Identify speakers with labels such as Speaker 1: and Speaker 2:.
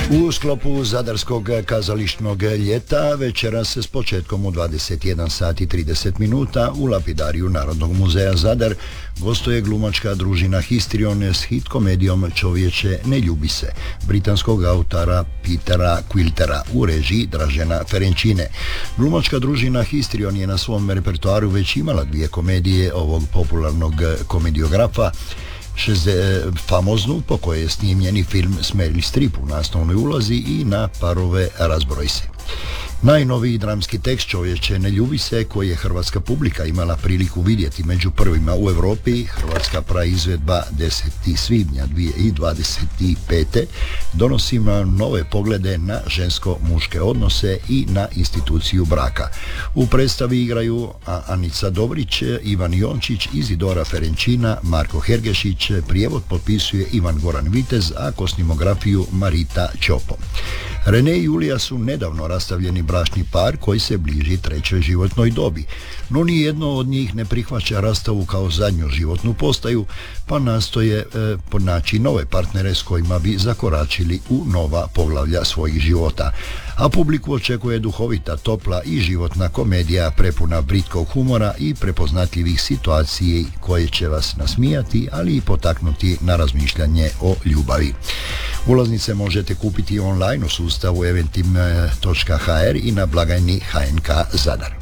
Speaker 1: U sklopu Zadarskog kazališnog ljeta večeras s početkom u 21 sat i 30 minuta u Lapidariju Narodnog muzeja Zadar gostuje glumačka družina Histrion s hit komedijom Čovječe ne ljubi se britanskog autora Petera Quiltera u režiji Dražena Ferenčine. Glumačka družina Histrion je na svom repertoaru već imala dvije komedije ovog popularnog komediografa, famoznu po kojoj je snimljeni film s Meryl Streep u naslovnoj ulozi i na Parove razbroj se. Najnoviji dramski tekst Čovječe ne ljubi se, koji je hrvatska publika imala priliku vidjeti među prvima u Europi, hrvatska praizvedba 10. svibnja 2025. donosi nam nove poglede na žensko-muške odnose i na instituciju braka. U predstavi igraju Anica Dobrić, Ivan Jončić, Izidora Ferenčina, Marko Hergešić, prijevod potpisuje Ivan Goran Vitez, a kostimografiju Marita Ćopo. Rene i Julija su nedavno rastavljeni bračni par koji se bliži trećoj životnoj dobi, no nijedno od njih ne prihvaća rastavu kao zadnju životnu postaju, pa nastoje naći nove partnere s kojima bi zakoračili u nova poglavlja svojih života. A publiku očekuje duhovita, topla i životna komedija prepuna britkog humora i prepoznatljivih situacija koje će vas nasmijati, ali i potaknuti na razmišljanje o ljubavi. Ulaznice možete kupiti online u sustavu eventim.hr i na blagajni HNK Zadar.